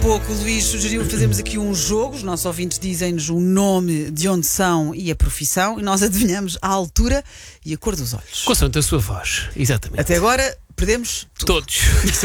pouco o Luís sugeriu fazermos aqui um jogo. Os nossos ouvintes dizem-nos o nome, de onde são e a profissão, e nós adivinhamos a altura e a cor dos olhos. Consoante a sua voz, exatamente. Até agora perdemos Todos.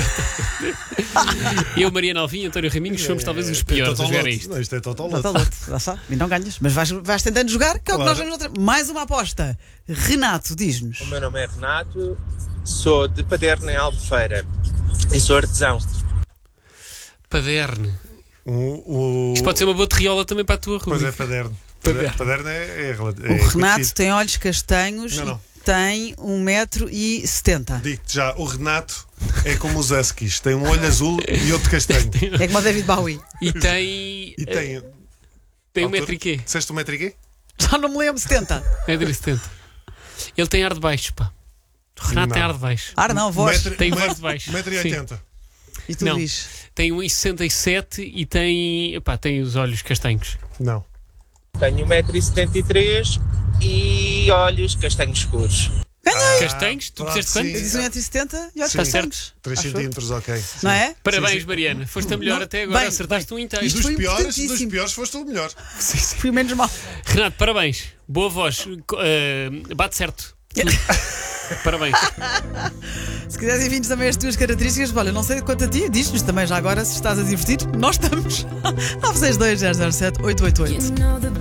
Eu, Mariana Alvim e António Raminhos somos talvez os piores a jogar a isto. Não, isto é total Total lote. Lá está. E não ganhas. Mas vais tentando jogar, que é o que nós vamos outra. Mais uma aposta. Renato, diz-nos. O meu nome é Renato, sou de Paderno, em Albufeira, e sou artesão. Paderno. Isto pode ser uma boa terriola também para a tua rua. Pois é, Paderno. Paderno é O Renato tem olhos castanhos Não. e tem 1,70 m. Digo-te já, o Renato é como os Huskies, tem um olho azul e outro castanho. É como o David Bowie. E tem. E tem. Tem um metro e quê? Disseste um metro e quê? Já não me lembro, 70. 1,70 m. Ele tem ar de baixo, pá. O Renato Não. tem ar de baixo. Não, voz. Tem voz de baixo. 1,80 m. E tu Não. diz? Tem 1,67 m e tem os olhos castanhos. Não. Tenho 1,73 m e olhos castanhos escuros. Castanhos? Tu disseste quanto? Eu disse 1,70 m e olhos Sim. castanhos. 3 Acho centímetros, ok. Não é? Parabéns, sim. Mariana. Foste a melhor Não, até agora. bem, Acertaste um inteiro. E Isto dos foi piores importantíssimo. foste o melhor. Fui menos mal. Renato, parabéns. Boa voz. Bate certo. Parabéns. Se quiseres enviar também as tuas características, olha, não sei quanto a ti, diz-nos também já agora se estás a divertir. Nós estamos. 962 007 888.